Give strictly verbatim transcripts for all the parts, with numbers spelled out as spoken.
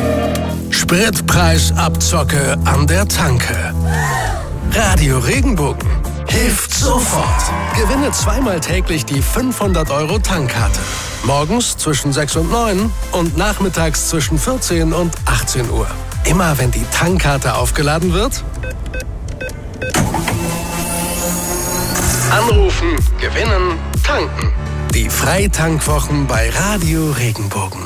Spritpreisabzocke an der Tanke. Radio Regenbogen hilft sofort. Gewinne zweimal täglich die fünfhundert Euro Tankkarte. Morgens zwischen sechs und neun und nachmittags zwischen vierzehn und achtzehn Uhr. Immer wenn die Tankkarte aufgeladen wird, anrufen, gewinnen, tanken. Die Freitankwwochen bei Radio Regenbogen.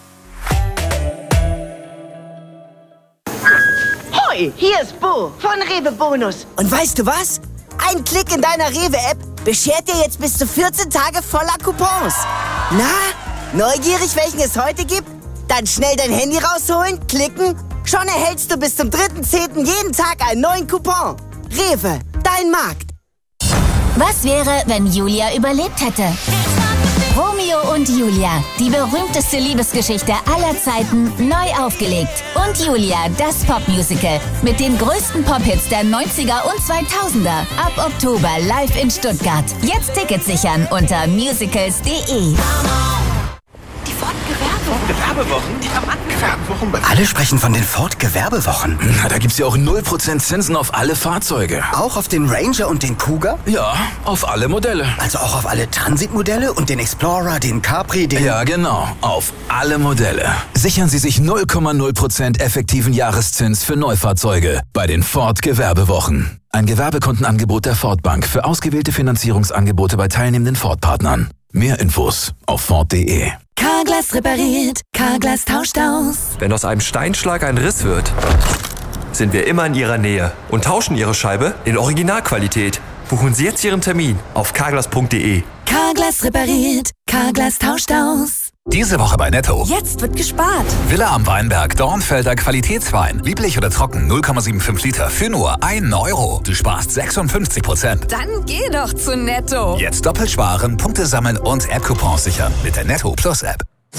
Hoi, hier ist Bo von Rewe Bonus. Und weißt du was? Ein Klick in deiner Rewe-App beschert dir jetzt bis zu vierzehn Tage voller Coupons. Na, neugierig, welchen es heute gibt? Dann schnell dein Handy rausholen, klicken. Schon erhältst du bis zum dritten zehnten jeden Tag einen neuen Coupon. Rewe, dein Markt. Was wäre, wenn Julia überlebt hätte? Romeo und Julia, die berühmteste Liebesgeschichte aller Zeiten, neu aufgelegt. Und Julia, das Popmusical mit den größten Pop-Hits der neunziger und zweitausender. Ab Oktober live in Stuttgart. Jetzt Tickets sichern unter musicals punkt de. Gewerbewochen? Die Gewerbewochen. Alle sprechen von den Ford-Gewerbewochen. Na, da gibt's ja auch null Prozent Zinsen auf alle Fahrzeuge. Auch auf den Ranger und den Cougar? Ja, auf alle Modelle. Also auch auf alle Transitmodelle und den Explorer, den Capri, den... Ja, genau. Auf alle Modelle. Sichern Sie sich null Komma null Prozent effektiven Jahreszins für Neufahrzeuge bei den Ford-Gewerbewochen. Ein Gewerbekundenangebot der Ford Bank für ausgewählte Finanzierungsangebote bei teilnehmenden Ford-Partnern. Mehr Infos auf Ford punkt de. Carglass repariert, Carglass tauscht aus. Wenn aus einem Steinschlag ein Riss wird, sind wir immer in Ihrer Nähe und tauschen Ihre Scheibe in Originalqualität. Buchen Sie jetzt Ihren Termin auf carglass punkt de. Carglass repariert, Carglass tauscht aus. Diese Woche bei Netto. Jetzt wird gespart. Villa am Weinberg, Dornfelder Qualitätswein. Lieblich oder trocken, null Komma fünfundsiebzig Liter für nur einen Euro. Du sparst sechsundfünfzig Prozent. Dann geh doch zu Netto. Jetzt doppelt sparen, Punkte sammeln und App-Coupons sichern mit der Netto Plus App.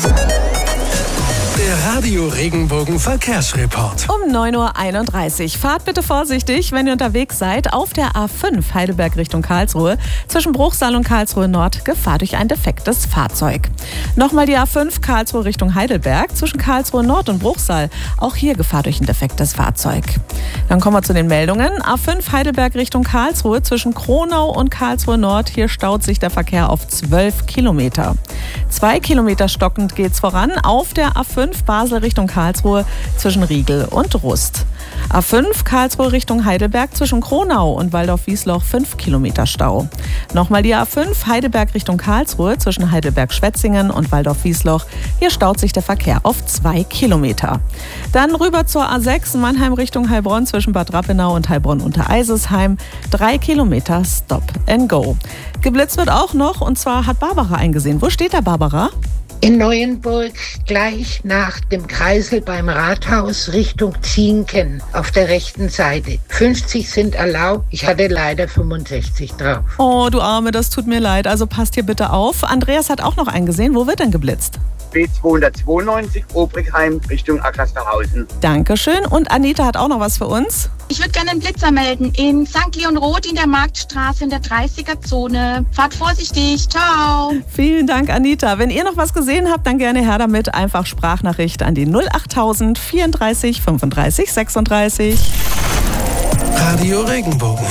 Der Radio Regenbogen Verkehrsreport. Um neun Uhr einunddreißig. Fahrt bitte vorsichtig, wenn ihr unterwegs seid. Auf der A fünf Heidelberg Richtung Karlsruhe. Zwischen Bruchsal und Karlsruhe Nord Gefahr durch ein defektes Fahrzeug. Nochmal die A fünf Karlsruhe Richtung Heidelberg. Zwischen Karlsruhe Nord und Bruchsal. Auch hier Gefahr durch ein defektes Fahrzeug. Dann kommen wir zu den Meldungen. A fünf Heidelberg Richtung Karlsruhe. Zwischen Kronau und Karlsruhe Nord. Hier staut sich der Verkehr auf zwölf Kilometer. Zwei Kilometer stockend geht's voran. Auf der A fünf Basel Richtung Karlsruhe zwischen Riegel und Rust. A fünf Karlsruhe Richtung Heidelberg zwischen Kronau und Waldorf-Wiesloch fünf Kilometer Stau. Nochmal die A fünf Heidelberg Richtung Karlsruhe zwischen Heidelberg-Schwetzingen und Waldorf-Wiesloch. Hier staut sich der Verkehr auf zwei Kilometer. Dann rüber zur A sechs Mannheim Richtung Heilbronn zwischen Bad Rappenau und Heilbronn-Untereisesheim. Drei Kilometer Stop and Go. Geblitzt wird auch noch, und zwar hat Barbara eingesehen. Wo steht da, Barbara? In Neuenburg, gleich nach dem Kreisel beim Rathaus Richtung Zienken auf der rechten Seite. fünfzig sind erlaubt, ich hatte leider fünfundsechzig drauf. Oh, du Arme, das tut mir leid, also passt hier bitte auf. Andreas hat auch noch eingesehen, wo wird denn geblitzt? B zweihundertzweiundneunzig, Obrigheim, Richtung Ackersterhausen. Dankeschön. Und Anita hat auch noch was für uns. Ich würde gerne einen Blitzer melden in Sankt Leon Roth in der Marktstraße in der dreißiger Zone. Fahrt vorsichtig. Ciao. Vielen Dank, Anita. Wenn ihr noch was gesehen habt, dann gerne her damit. Einfach Sprachnachricht an die null achttausend vierunddreißig fünfunddreißig sechsunddreißig. Radio Regenbogen.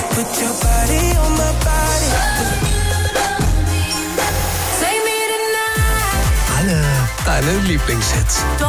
Alle deine Lieblingshits.